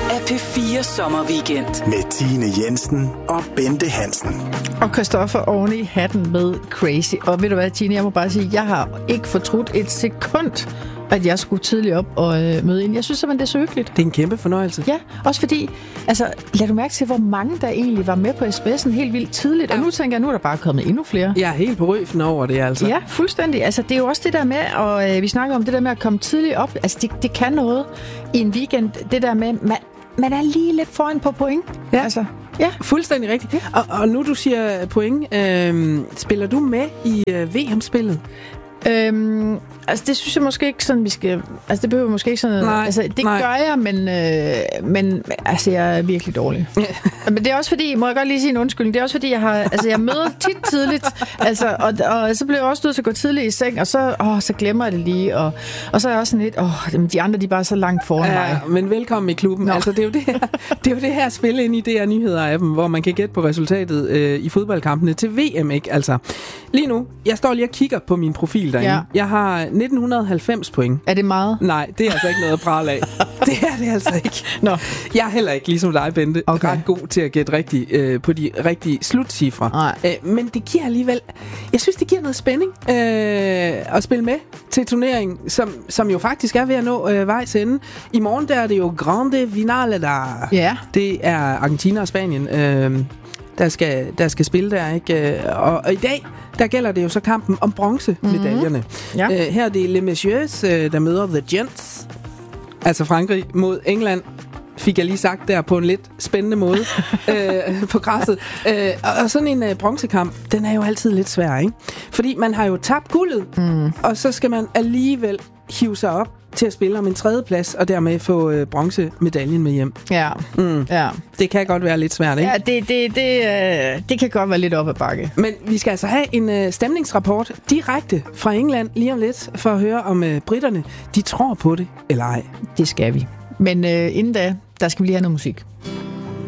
er P4 Sommerweekend. Med Tine Jensen og Bente Hansen. Og Christoffer oven i hatten med Crazy. Og ved du hvad, Tine, jeg må bare sige, jeg har ikke fortrudt et sekund, at jeg skulle tidligt op og møde ind. Jeg synes simpelthen, det er så hyggeligt. Det er en kæmpe fornøjelse. Ja, også fordi, altså, lad du mærke til, hvor mange der egentlig var med på SBS'en helt vildt tidligt. Og nu tænker jeg, nu er der bare kommet endnu flere. Jeg er helt på røfen over det, altså. Ja, fuldstændig. Altså, det er jo også det der med, og vi snakker om det der med at komme tidligt op. Altså, det kan noget i en weekend. Det der med, man er lige lidt foran på point. Ja. Altså, ja. Fuldstændig rigtigt. Ja. Og nu du siger point, spiller du med i VM-spillet? Altså det synes jeg måske ikke sådan, vi skal... Altså det behøver måske ikke sådan... Nej, altså det gør jeg, men altså jeg er virkelig dårlig. Men det er også fordi, må jeg godt lige sige en undskyldning, det er også fordi, jeg møder tit tidligt, altså, og så bliver jeg også nødt til at gå tidligt i seng, og så glemmer jeg det lige, og så er jeg også sådan lidt, de andre, de er bare så langt foran mig. Men velkommen i klubben. Nå. Altså det er jo det her spil ind i DR Nyheder-appen, hvor man kan gætte på resultatet i fodboldkampene til VM, ikke? Altså, lige nu, jeg står lige og kigger på min profil derinde. Ja. Jeg har 1990 point. Er det meget? Nej, det er altså ikke noget at prale af. Det er det altså ikke. Nå. Jeg er heller ikke, ligesom dig, Bente, ret god til at gætte rigtigt på de rigtige slutcifre. Men det giver alligevel... Jeg synes, det giver noget spænding at spille med til turneringen, som jo faktisk er ved at nå vejs ende. I morgen der er det jo Grande Finale der. Ja. Det er Argentina og Spanien, der skal spille der, ikke? Og i dag, der gælder det jo så kampen om bronzemedaljerne. Ja. Her er det Les Messieurs, der møder The Gents. Altså Frankrig mod England. Fik jeg lige sagt der på en lidt spændende måde på græsset. Og sådan en bronzekamp, den er jo altid lidt svær, ikke? Fordi man har jo tabt guldet, og så skal man alligevel hive sig op til at spille om en tredjeplads, og dermed få bronzemedaljen med hjem. Ja. Ja. Det kan godt være lidt svært, ikke? Ja, det kan godt være lidt op ad bakke. Men vi skal altså have en stemningsrapport direkte fra England lige om lidt, for at høre om britterne, de tror på det eller ej. Det skal vi. Men inden da, der skal vi lige have noget musik.